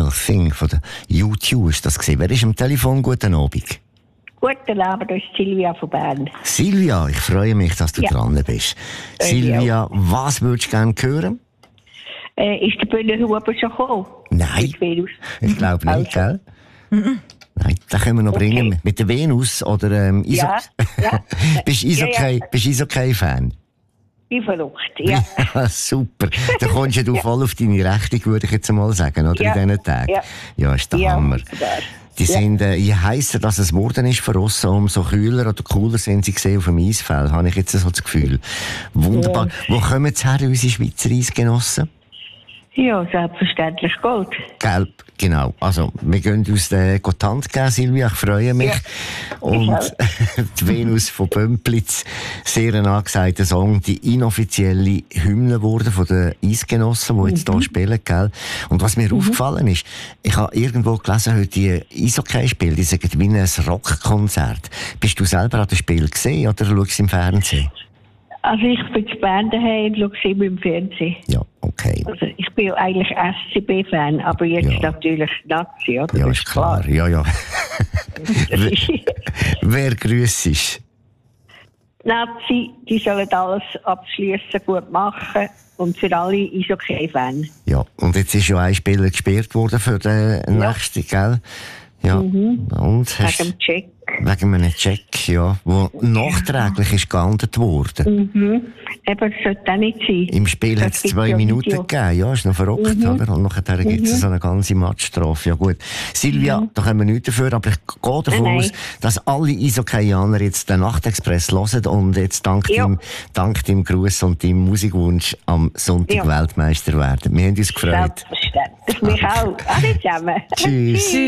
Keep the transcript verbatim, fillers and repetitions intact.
Beautiful Thing von der U zwei ist das gesehen. Wer ist am Telefon? Guten Abend. Guten Abend, das ist Silvia von Bern. Silvia, ich freue mich, dass du ja. dran bist. Äh, Silvia, ja. was würdest du gerne hören? Äh, ist der Bühner Huber schon gekommen? Nein, ich glaube nicht, also. Gell? Mhm. Nein, den können wir noch okay. bringen. Mit der Venus oder ähm, Iso ja, ja. Bist du Eishockey, ja, ja. Eishockey-Fan? Wie verrückt, ja. ja super. Da kommst ja du ja. voll auf deine Rechnung, würde ich jetzt mal sagen, oder? Ja. In diesen Tagen. Ja, ja ist der ja, Hammer. Die ja. sind, äh, je heisser dass es geworden ist für uns, umso kühler oder cooler sind sie gesehen auf dem Eisfeld, habe ich jetzt so das Gefühl. Wunderbar. Ja. Wo kommen jetzt her, unsere Schweizer Eisgenossen? Ja, selbstverständlich Gold. Gelb, genau. Also, wir gehen uns den Gottant geben, Silvia, ich freue mich. Ja. Und die Venus von Bömplitz, sehr ein angesagter Song, die inoffizielle Hymne wurde von den Eisgenossen, die jetzt mhm. hier spielen, gell? Und was mir mhm. aufgefallen ist, ich habe irgendwo gelesen, heute die Eishockey-Spiele, die sagen wie ein Rockkonzert. Bist du selber an dem Spiel gesehen oder schaust du im Fernsehen? Also ich bin zu Bern daheim und schaue sie immer im Fernsehen. Ja, okay. Also ich bin ja eigentlich S C B-Fan, aber jetzt ja. natürlich Nazi, oder? Ja, ist klar. klar. Ja, ja. wer, wer grüßt? Nazi, die sollen alles abschließen, gut machen. Und für alle ist okay-Fan. Ja, und jetzt ist ja ein Spieler gesperrt worden für den ja. nächsten, gell? Ja. Mhm. Und wegen dem Check. Wegen einem Check, ja, wo nachträglich ist geahndet worden. Mhm. Eben, das sollte auch nicht sein. Im Spiel hat es zwei Minuten Video. gegeben, ja, ist noch verrückt, mhm. oder? Und nachher mhm. gibt es so eine ganze Matchstrafe. Ja gut. Silvia, mhm. da können wir nichts dafür, aber ich gehe davon nein, aus, nein. dass alle Eishockeyaner jetzt den Nachtexpress hören und jetzt dank, ja. deinem, dank deinem Gruß und deinem Musikwunsch am Sonntag ja. Weltmeister werden. Wir haben uns gefreut. Selbstverständlich. Mich auch. Alle zusammen. Tschüss.